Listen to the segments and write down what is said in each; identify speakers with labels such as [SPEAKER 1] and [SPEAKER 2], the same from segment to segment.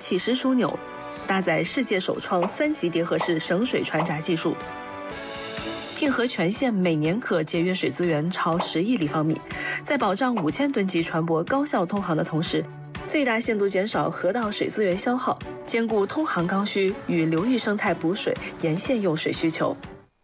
[SPEAKER 1] 气式枢纽，搭载世界首创3级叠合式省水船闸技术。汴河全线每年可节约水资源超10亿立方米，在保障5000吨级船舶高效通航的同时，最大限度减少河道水资源消耗，兼顾通航刚需与流域生态补水、沿线用水需求。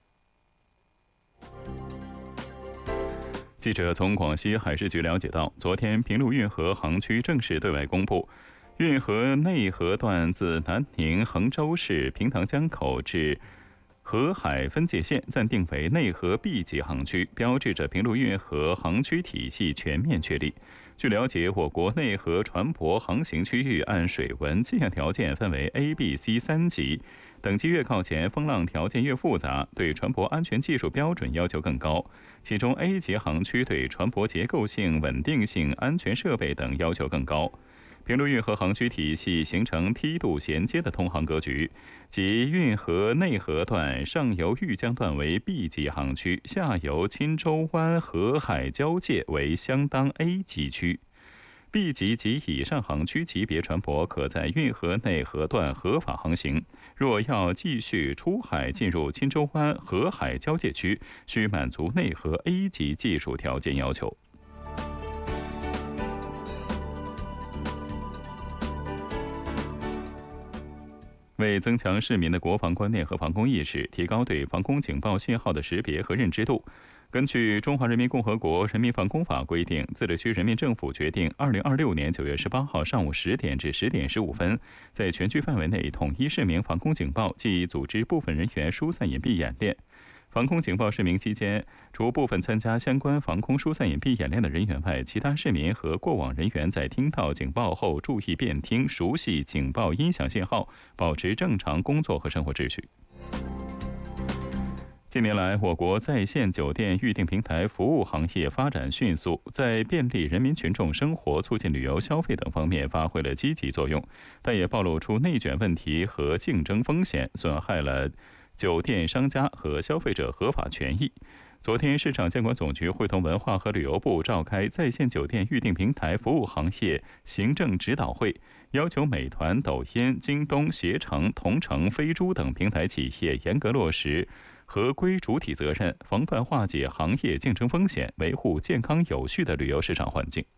[SPEAKER 2] 记者从广西海事局了解到，昨天平陆运河航区正式对外公布，运河内河段自南宁衡州市平塘江口至河海分界线暂定为内河 B 级航区，标志着平陆运河航区体系全面确立。据了解，我国内河船舶航行区域按水文气象条件分为 A、B、C 3级，等级越靠前，风浪条件越复杂，对船舶安全技术标准要求更高。其中 A 级航区对船舶结构性、稳定性、安全设备等要求更高。平陆运河航区体系形成梯度衔接的通航格局，即运河内河段上游豫江段为 B 级航区，下游钦州湾河海交界为相当 A 级区。B 级及以上航区级别船舶可在运河内河段合法航行，若要继续出海进入钦州湾河海交界区，需满足内河 A 级技术条件要求。为增强市民的国防观念和防空意识，提高对防空警报信号的识别和认知度，根据《中华人民共和国人民防空法》规定，自治区人民政府决定2026年9月18号上午10点至10点15分，在全区范围内统一市民防空警报暨组织部分人员疏散隐蔽演练。防空警报示明期间，除部分参加相关防空疏散隐蔽演练的人员外，其他市民和过往人员在听到警报后注意辨听、熟悉警报音响信号，保持正常工作和生活秩序。近年来，我国在线酒店预订平台服务行业发展迅速，在便利人民群众生活、促进旅游消费等方面发挥了积极作用，但也暴露出内卷问题和竞争风险，损害了酒店商家和消费者合法权益。昨天，市场监管总局会同文化和旅游部召开在线酒店预订平台服务行业行政指导会，要求美团、抖音、京东、携程、同城、飞猪等平台企业严格落实合规主体责任，防范化解行业竞争风险，维护健康有序的旅游市场环境。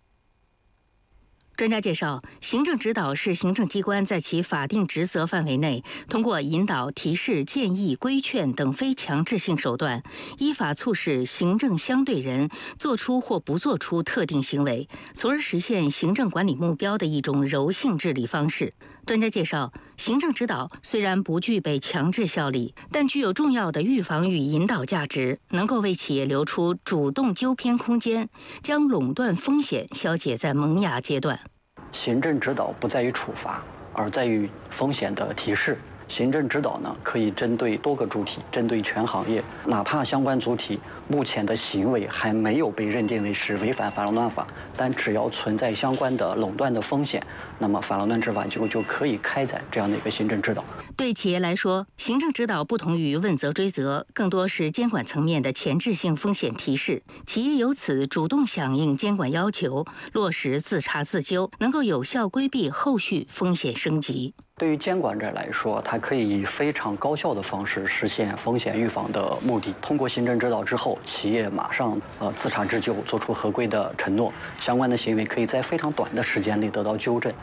[SPEAKER 3] 专家介绍，行政指导是行政机关在其法定职责范围内，通过引导、提示、建议、规劝等非强制性手段，依法促使行政相对人做出或不做出特定行为，从而实现行政管理目标的一种柔性治理方式。专家介绍，行政指导虽然不具备强制效力，但具有重要的预防与引导价值，能够为企业留出主动纠偏空间，将垄断风险消解在萌芽阶段。
[SPEAKER 4] 行政指导不在于处罚，而在于风险的提示。行政指导呢，可以针对多个主体，针对全行业，哪怕相关主体目前的行为还没有被认定为是违反反垄断法，但只要存在相关的垄断的风险，那么反垄断执法机构就可以开展这样的一个行政指导。
[SPEAKER 3] 对企业来说，行政指导不同于问责追责，更多是监管层面的前置性风险提示。企业由此主动响应监管要求，落实自查自纠，能够有效规避后续风险升级。
[SPEAKER 4] 对于监管者来说，它可以以非常高效的方式实现风险预防的目的。通过行政指导之后，企业马上自查自纠，做出合规的承诺，相关的行为可以在非常短的时间内得到纠正。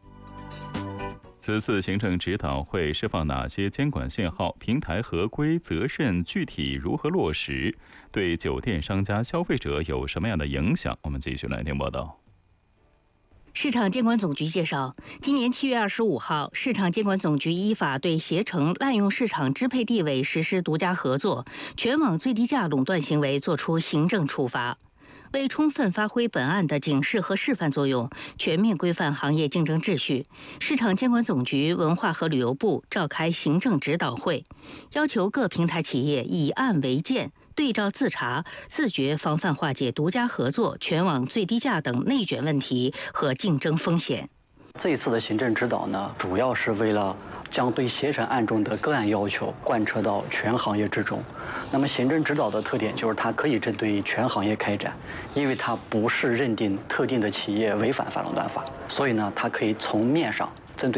[SPEAKER 2] 此次行政指导会释放哪些监管信号？平台合规责任具体如何落实？对酒店商家、消费者有什么样的影响？我们继续来听报道。
[SPEAKER 3] 市场监管总局介绍，今年7月25号，市场监管总局依法对携程滥用市场支配地位实施独家合作、全网最低价垄断行为作出行政处罚。为充分发挥本案的警示和示范作用，全面规范行业竞争秩序，市场监管总局、文化和旅游部召开行政指导会，要求各平台企业以案为鉴，对照自查，自觉防范化解独家合作、全网最低价等内卷问题和竞争风险。
[SPEAKER 4] 这一次的行政指导呢，主要是为了将对携程案中的个案要求贯彻到全行业之中。那么行政指导的特点就是它可以针对全行业开展，因为它不是认定特定的企业违反反垄断法，所以呢，它可以从面上